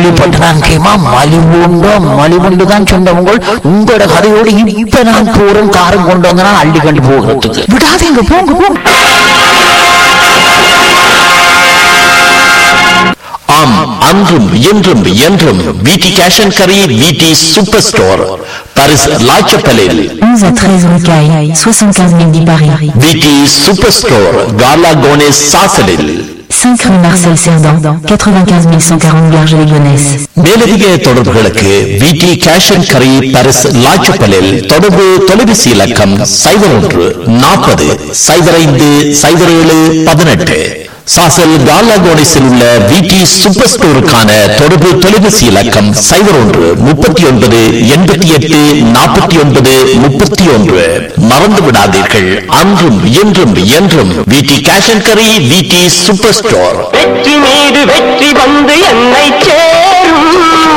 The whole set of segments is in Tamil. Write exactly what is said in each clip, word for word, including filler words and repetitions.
கேள்விப்பட்டதான் கேமா மலிவுண்டோ மலிவுண்டு தான் சொன்னவங்க உங்களோட கதையோடு இப்ப நான் போறேன் காரம் கொண்டு வந்தா அள்ளி கண்டு போகிறதுக்கு விடாதீங்க போங்க போங்க. ஆம், அன்றும் இன்றும் என்றும் விடி கேஷ் அண்ட் கரி விடி சூப்பர் ஸ்டோர் பாரிஸ் லாச்சப்பலில் onze à treize rue Caille, soixante-quinze mille dix Paris. விடி சூப்பர் ஸ்டோர் காலா கோனேஸ் சாசலில் cinq rue Marcel Cerdan, quatre-vingt-quinze mille cent quarante Garges-les-Gonesse. மேலதிக தொடர்புகளுக்கு விடி கேஷ் அண்ட் கரி பாரிஸ் லாச்சப்பலில் தொடர்பு தொலைபேசி இலக்கம் சைபர் ஒன்று நாற்பது சைபர் ஐந்து சைபர் ஏழு பதினெட்டு. சாசல் காலாகோனிஸில் உள்ள விடி சூப்பர் ஸ்டோருக்கான தொடர்பு தொலைபேசி இலக்கம் சைபர் ஒன்று முப்பத்தி ஒன்பது எண்பத்தி எட்டு நாற்பத்தி ஒன்பது முப்பத்தி ஒன்று. மறந்து விடாதீர்கள், அன்றும் என்றும் என்றும் விடி கேஷ் அண்ட் கரி விடி சூப்பர் ஸ்டோர். வெற்றி மீது வெற்றி வந்து என்னை சேரும்.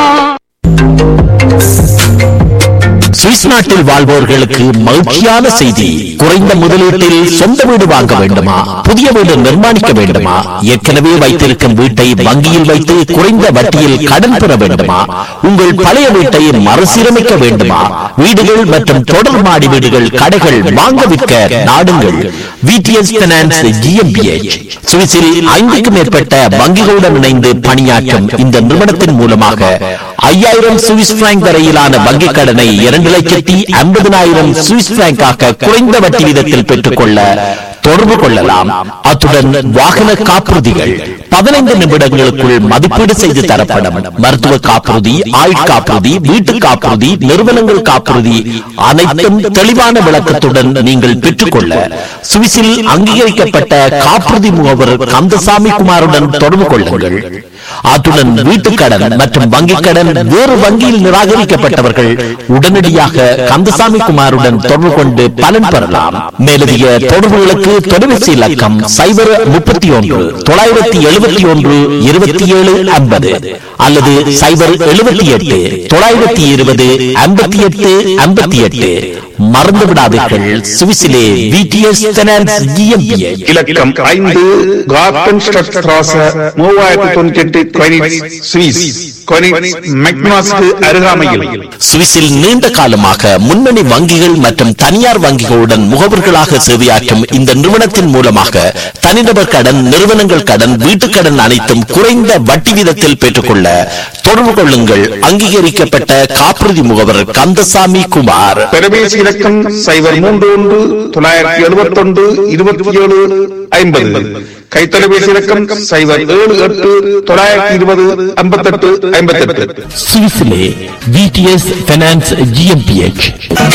சுவிஸ் நாட்டில் வாழ்வோர்களுக்கு மகிழ்ச்சியான செய்தி. குறைந்த முதலீட்டில் சொந்த வீடு வாங்க வேண்டுமா, புதிய வீடு நிர்மாணிக்க வேண்டுமா, ஏற்கனவே வைத்திருக்கும் வீட்டை வங்கியில் வைத்து குறைந்த வட்டியில் கடன் பெற வேண்டுமா, உங்கள் பழைய வீட்டை மறுசீரமைக்க வேண்டுமா, வீடுகள் மற்றும் தொடர் மாடி வீடுகள் கடைகள் வாங்க விற்க நாடுங்கள் விடிஎஸ் பைனான்ஸ் ஜிஎம்பிஎச். சுவிஸில் ஐந்துக்கும் மேற்பட்ட வங்கிகளுடன் இணைந்து பணியாற்றும் இந்த நிறுவனத்தின் மூலமாக ஐயாயிரம் சுவிஸ் பிராங்க் வரையிலான வங்கிக் கடனை இரண்டு லட்சத்தி ஐம்பதினாயிரம் சுவிஸ் பிராங்காக குறைந்த வட்டி வீதத்தில் பெற்றுக்கொள்ள தொடர்பு கொள்ளலாம். அத்துடன் வாகன காப்புறுதிகள் பதினைந்து நிமிடங்களுக்குள் மதிப்பீடு செய்து தரப்படும். மருத்துவ காப்புறுதி, ஆயுட்காப்புறுதி, வீட்டு காப்புறுதி, நிறுவனங்கள் காப்புறுதி அனைத்தும் தெளிவான விளக்கத்துடன் நீங்கள் பெற்றுக்கொள்ள சுவிஸில் அங்கீகரிக்கப்பட்ட காப்புறுதி முகவர் கந்தசாமி குமாருடன் தொடர்பு கொள்ளுங்கள். அத்துடன் வீட்டுக்கடன் மற்றும் வங்கிக் கடன் வேறு வங்கியில் நிராகரிக்கப்பட்டவர்கள் உடனடியாக கந்தசாமி குமாருடன் தொடர்பு கொண்டு பலன் பெறலாம். மேலதிக தொடர்புகளுக்கு தொலைபேசி இலக்கம் சைபர் முப்பத்தி ஒன்று தொள்ளாயிரத்தி எழுபத்தி ஒன்று இருபத்தி ஏழு ஐம்பது அல்லது சைபர் எழுபத்தி எட்டு தொள்ளாயிரத்தி இருபது ஐம்பத்தி எட்டு ஐம்பத்தி எட்டு. மறந்து விடாதீர்கள், சுவிஸிலே விடிஎஸ் பைனான்ஸ் ஜிஎம்பிஎச். இலக்கம் ஐந்து கார்டன் ஸ்ட்ராச மூவாயிரத்தி தொண்ணூத்தி எட்டு கொனிட்ஸ் சுவிஸ். கொனிட்ஸ் மெக்னாஸ்க்கு அருகாமையில். சுவிஸில் நீண்ட காலமாக முன்னணி வங்கிகள் மற்றும் தனியார் வங்கிகளுடன் முகவர்களாக சேவையாற்றும் இந்த நிறுவனத்தின் மூலமாக தனிநபர் கடன், நிறுவனங்கள் கடன், வீட்டுக் கடன் அனைத்தும் குறைந்த வட்டி வீதத்தில் பெற்றுக்கொள்ள தொடர்பு கொள்ளுங்கள். அங்கீகரிக்கப்பட்ட காப்புறுதி முகவர் கந்தசாமி குமார். தொலைபேசி இலக்கம் சைபர் மூன்று ஒன்று தொள்ளாயிரத்தி எழுபத்தி ஒன்று இருபத்தி ஏழு ஐம்பது. கைத்தொலைபேசி இலக்கம் சைபர் ஏழு எட்டு தொள்ளாயிரத்தி இருபது ஐம்பத்தி எட்டு ஐம்பத்தி எட்டு. சுவிஸிலே விடிஎஸ் பைனான்ஸ் ஜிஎம்பிஎச்.